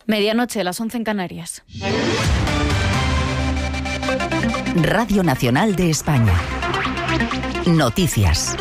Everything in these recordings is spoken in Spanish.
Medianoche, las 11 en Canarias. Radio Nacional de España. Noticias.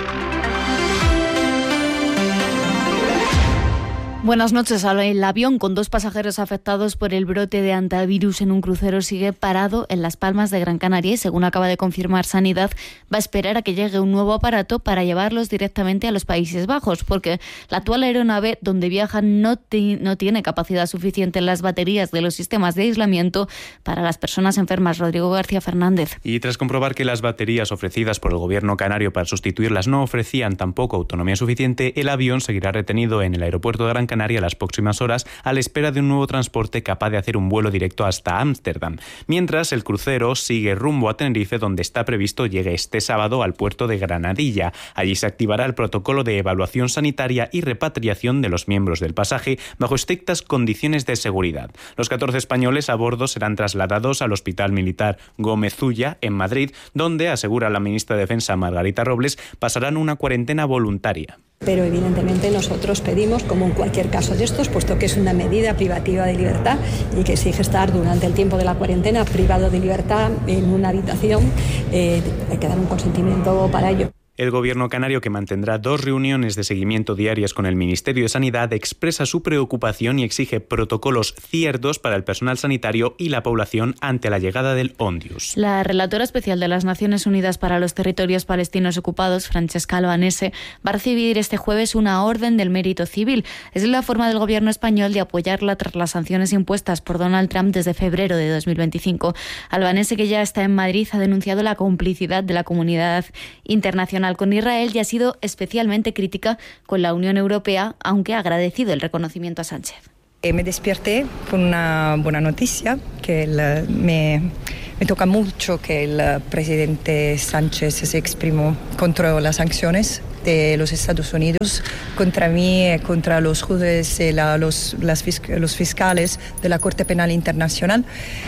Buenas noches. El avión con 2 pasajeros afectados por el brote de hantavirus en un crucero sigue parado en Las Palmas de Gran Canaria y, según acaba de confirmar Sanidad, va a esperar a que llegue un nuevo aparato para llevarlos directamente a los Países Bajos, porque la actual aeronave donde viajan no tiene capacidad suficiente en las baterías de los sistemas de aislamiento para las personas enfermas. Rodrigo García Fernández. Y tras comprobar que las baterías ofrecidas por el gobierno canario para sustituirlas no ofrecían tampoco autonomía suficiente, el avión seguirá retenido en el aeropuerto de Gran Canaria las próximas horas a la espera de un nuevo transporte capaz de hacer un vuelo directo hasta Ámsterdam. Mientras, el crucero sigue rumbo a Tenerife, donde está previsto llegue este sábado al puerto de Granadilla. Allí se activará el protocolo de evaluación sanitaria y repatriación de los miembros del pasaje bajo estrictas condiciones de seguridad. Los 14 españoles a bordo serán trasladados al Hospital Militar Gómez Ulla en Madrid, donde, asegura la ministra de Defensa Margarita Robles, pasarán una cuarentena voluntaria. Pero evidentemente nosotros pedimos, como en cualquier caso de estos, puesto que es una medida privativa de libertad y que exige estar durante el tiempo de la cuarentena privado de libertad en una habitación, hay que dar un consentimiento para ello. El gobierno canario, que mantendrá 2 reuniones de seguimiento diarias con el Ministerio de Sanidad, expresa su preocupación y exige protocolos ciertos para el personal sanitario y la población ante la llegada del Ondius. La relatora especial de las Naciones Unidas para los Territorios Palestinos Ocupados, Francesca Albanese, va a recibir este jueves una orden del mérito civil. Es la forma del gobierno español de apoyarla tras las sanciones impuestas por Donald Trump desde febrero de 2025. Albanese, que ya está en Madrid, ha denunciado la complicidad de la comunidad internacional con Israel y ha sido especialmente crítica con la Unión Europea, aunque ha agradecido el reconocimiento a Sánchez. Me desperté con una buena noticia, que me toca mucho que el presidente Sánchez se exprimó contra las sanciones de los Estados Unidos contra mí, contra los jueces y los fiscales de la Corte Penal Internacional,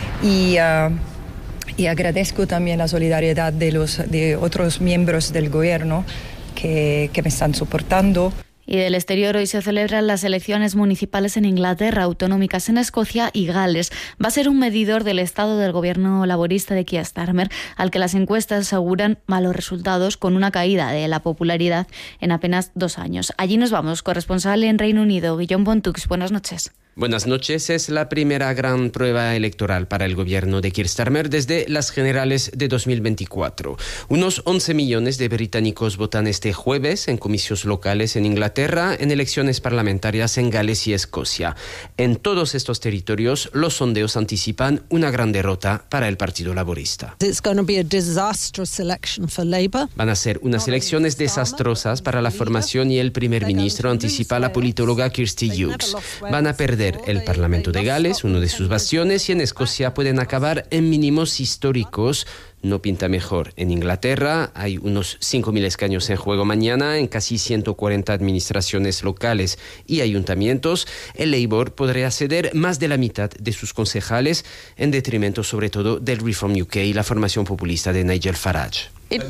y agradezco también la solidaridad de otros miembros del gobierno que me están soportando. Y del exterior, hoy se celebran las elecciones municipales en Inglaterra, autonómicas en Escocia y Gales. Va a ser un medidor del estado del gobierno laborista de Keir Starmer, al que las encuestas aseguran malos resultados, con una caída de la popularidad en apenas 2 años. Allí nos vamos. Corresponsal en Reino Unido, Guillaume Bontux. Buenas noches. Buenas noches. Es la primera gran prueba electoral para el gobierno de Keir Starmer desde las generales de 2024. Unos 11 millones de británicos votan este jueves en comicios locales en Inglaterra, en elecciones parlamentarias en Gales y Escocia. En todos estos territorios, los sondeos anticipan una gran derrota para el Partido Laborista. Van a ser unas elecciones desastrosas para la formación y el primer ministro, anticipa la politóloga Kirsty Hughes. Van a perder el Parlamento de Gales, uno de sus bastiones, y en Escocia pueden acabar en mínimos históricos. No pinta mejor. En Inglaterra hay unos 5.000 escaños en juego mañana en casi 140 administraciones locales y ayuntamientos. El Labour podría ceder más de la mitad de sus concejales, en detrimento sobre todo del Reform UK y la formación populista de Nigel Farage.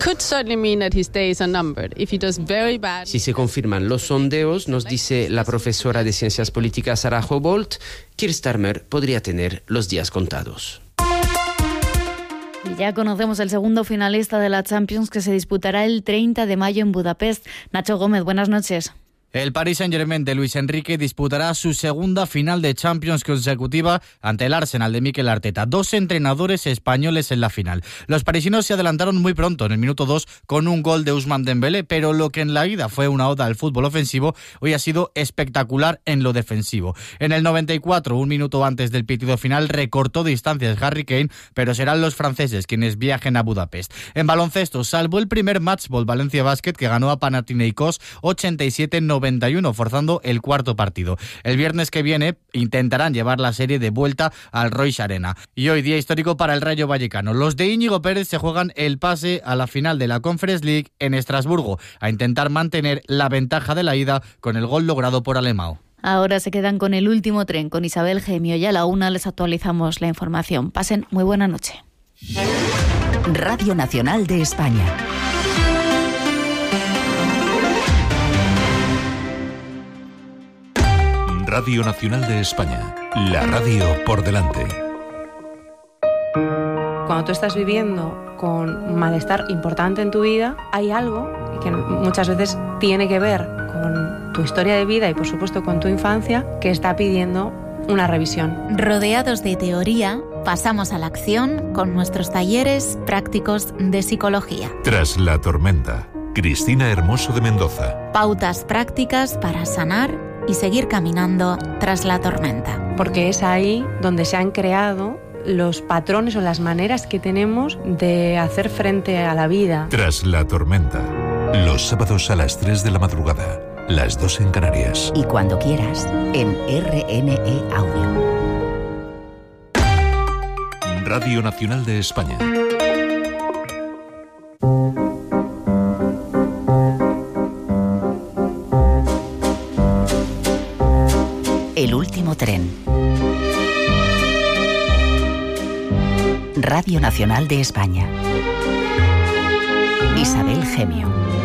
Si se confirman los sondeos, nos dice la profesora de Ciencias Políticas Sarah Hobolt, Keir Starmer podría tener los días contados. Y ya conocemos el segundo finalista de la Champions, que se disputará el 30 de mayo en Budapest. Nacho Gómez, buenas noches. El Paris Saint-Germain de Luis Enrique disputará su segunda final de Champions consecutiva ante el Arsenal de Mikel Arteta. 2 entrenadores españoles en la final. Los parisinos se adelantaron muy pronto, en el minuto 2, con un gol de Ousmane Dembélé, pero lo que en la ida fue una oda al fútbol ofensivo, hoy ha sido espectacular en lo defensivo. En el 94, un minuto antes del pitido final, recortó distancias Harry Kane, pero serán los franceses quienes viajen a Budapest. En baloncesto, salvo el primer matchball Valencia Basket, que ganó a Panathinaikos 87-91, forzando el cuarto partido. El viernes que viene intentarán llevar la serie de vuelta al Royce Arena. Y hoy, día histórico para el Rayo Vallecano. Los de Íñigo Pérez se juegan el pase a la final de la Conference League en Estrasburgo, a intentar mantener la ventaja de la ida con el gol logrado por Alemão. Ahora se quedan con el último tren, con Isabel Gemio, y a la 1 les actualizamos la información. Pasen muy buena noche. Radio Nacional de España. Radio Nacional de España, la radio por delante. Cuando tú estás viviendo con malestar importante en tu vida, hay algo que muchas veces tiene que ver con tu historia de vida y por supuesto con tu infancia que está pidiendo una revisión. Rodeados de teoría, pasamos a la acción con nuestros talleres prácticos de psicología. Tras la tormenta, Cristina Hermoso de Mendoza. Pautas prácticas para sanar y seguir caminando tras la tormenta. Porque es ahí donde se han creado los patrones o las maneras que tenemos de hacer frente a la vida. Tras la tormenta, los sábados a las 3 de la madrugada, las 2 en Canarias. Y cuando quieras, en RNE Audio. Radio Nacional de España. El último tren. Radio Nacional de España. Isabel Gemio.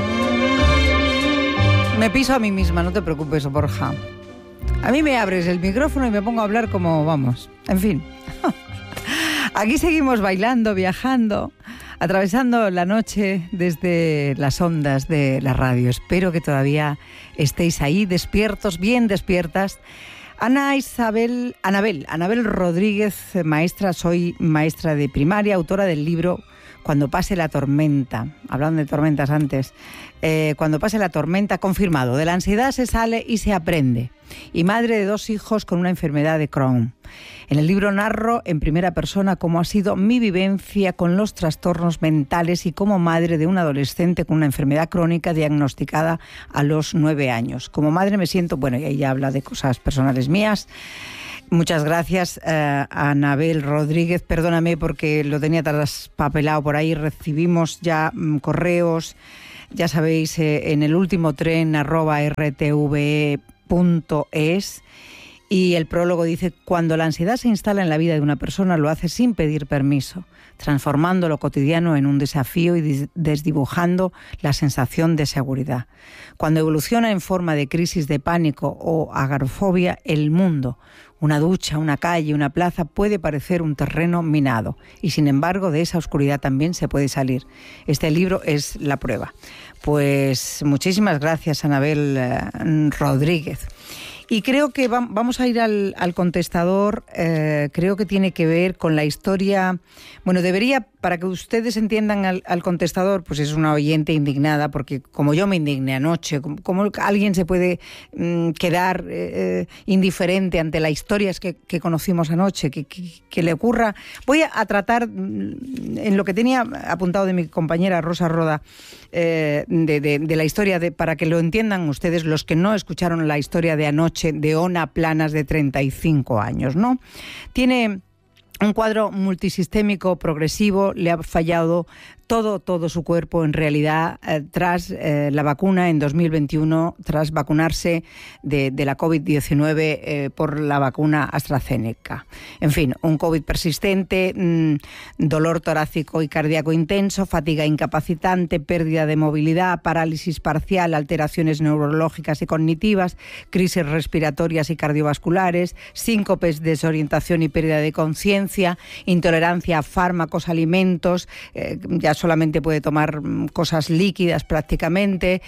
Me piso a mí misma, no te preocupes, Borja. A mí me abres el micrófono y me pongo a hablar como vamos. En fin. Aquí seguimos bailando, viajando, atravesando la noche desde las ondas de la radio. Espero que todavía estéis ahí, despiertos, bien despiertas. Anabel Rodríguez, maestra, soy maestra de primaria, autora del libro Cuando pase la tormenta. Hablando de tormentas antes. Cuando pase la tormenta, confirmado. De la ansiedad se sale y se aprende. Y madre de 2 hijos con una enfermedad de Crohn. En el libro narro en primera persona cómo ha sido mi vivencia con los trastornos mentales y como madre de un adolescente con una enfermedad crónica diagnosticada a los 9 años. Como madre me siento, bueno, y ahí ya habla de cosas personales mías. Muchas gracias a Anabel Rodríguez. Perdóname porque lo tenía traspapelado por ahí. Recibimos ya correos, ya sabéis, en el último tren @rtve.es. Y el prólogo dice: cuando la ansiedad se instala en la vida de una persona, lo hace sin pedir permiso, transformando lo cotidiano en un desafío y desdibujando la sensación de seguridad. Cuando evoluciona en forma de crisis de pánico o agorafobia, el mundo, una ducha, una calle, una plaza, puede parecer un terreno minado. Y sin embargo, de esa oscuridad también se puede salir. Este libro es la prueba. Pues muchísimas gracias, Anabel Rodríguez. Y creo que vamos a ir al contestador. Creo que tiene que ver con la historia. Bueno, debería, para que ustedes entiendan al contestador, pues es una oyente indignada, porque como yo me indigné anoche, como alguien se puede quedar indiferente ante las historias que conocimos anoche, que le ocurra. Voy a tratar, en lo que tenía apuntado de mi compañera Rosa Roda, de la historia, para que lo entiendan ustedes, los que no escucharon la historia de anoche, de Ona Planas, de 35 años, ¿no? Tiene un cuadro multisistémico progresivo, le ha fallado todo su cuerpo en realidad tras la vacuna en 2021, tras vacunarse de la COVID-19 por la vacuna AstraZeneca. En fin, un COVID persistente, dolor torácico y cardíaco intenso, fatiga incapacitante, pérdida de movilidad, parálisis parcial, alteraciones neurológicas y cognitivas, crisis respiratorias y cardiovasculares, síncopes, desorientación y pérdida de conciencia, intolerancia a fármacos, alimentos, ya solamente puede tomar cosas líquidas prácticamente,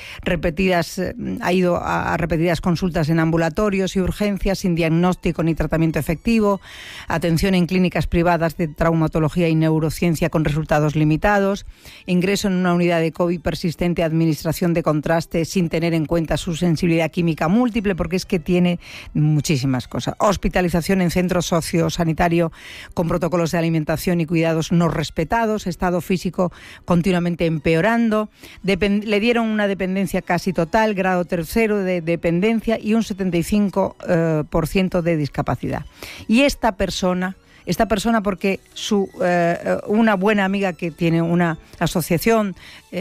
ha ido a repetidas consultas en ambulatorios y urgencias sin diagnóstico ni tratamiento efectivo, atención en clínicas privadas de traumatología y neurociencia con resultados limitados, ingreso en una unidad de COVID persistente, administración de contraste sin tener en cuenta su sensibilidad química múltiple, porque es que tiene muchísimas cosas, hospitalización en centro sociosanitario con protocolos de alimentación y cuidados no respetados, estado físico continuamente empeorando, le dieron una dependencia casi total, grado 3 de dependencia y un 75% de discapacidad. Y esta persona, porque una buena amiga que tiene una asociación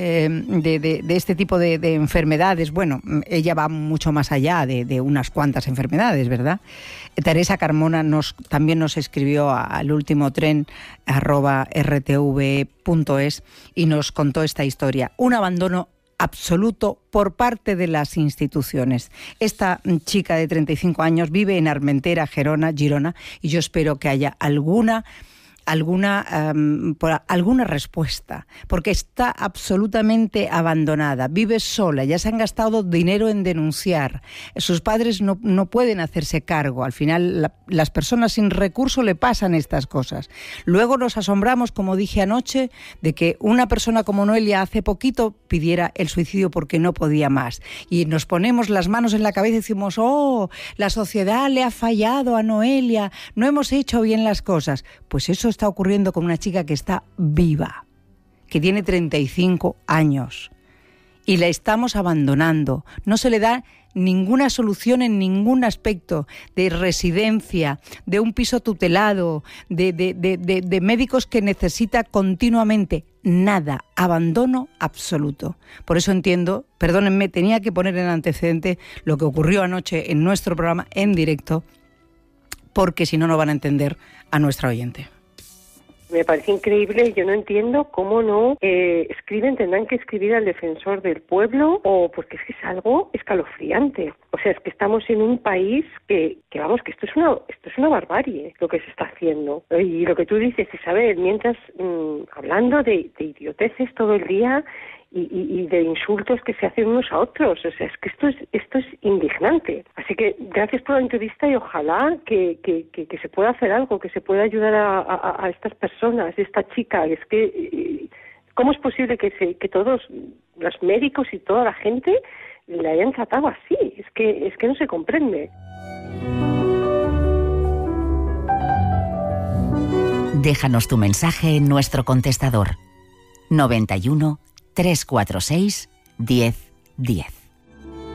de este tipo de enfermedades, bueno, ella va mucho más allá de unas cuantas enfermedades, ¿verdad? Teresa Carmona también nos escribió al último tren @rtve.es y nos contó esta historia. Un abandono absoluto por parte de las instituciones. Esta chica de 35 años vive en Armentera, Girona, y yo espero que haya alguna respuesta, porque está absolutamente abandonada, vive sola, ya se han gastado dinero en denunciar, sus padres no pueden hacerse cargo, al final las personas sin recurso le pasan estas cosas. Luego nos asombramos, como dije anoche, de que una persona como Noelia hace poquito pidiera el suicidio porque no podía más, y nos ponemos las manos en la cabeza y decimos, oh, la sociedad le ha fallado a Noelia, no hemos hecho bien las cosas. Pues eso está ocurriendo con una chica que está viva, que tiene 35 años y la estamos abandonando. No se le da ninguna solución en ningún aspecto, de residencia, de un piso tutelado, de médicos que necesita continuamente. Nada, abandono absoluto. Por eso entiendo, perdónenme, tenía que poner en antecedente lo que ocurrió anoche en nuestro programa en directo, porque si no, no van a entender a nuestra oyente. Me parece increíble, yo no entiendo cómo no tendrán que escribir al defensor del pueblo, o porque es algo escalofriante. O sea, es que estamos en un país que vamos, que esto es una barbarie lo que se está haciendo. Y lo que tú dices, Isabel, mientras hablando de idioteces todo el día y de insultos que se hacen unos a otros, o sea, es que esto es indignante. Así que gracias por la entrevista y ojalá que se pueda hacer algo, que se pueda ayudar a estas personas, a esta chica. Es que ¿cómo es posible que todos los médicos y toda la gente le hayan tratado así? Es que no se comprende. Déjanos tu mensaje en nuestro contestador 91 346 1010.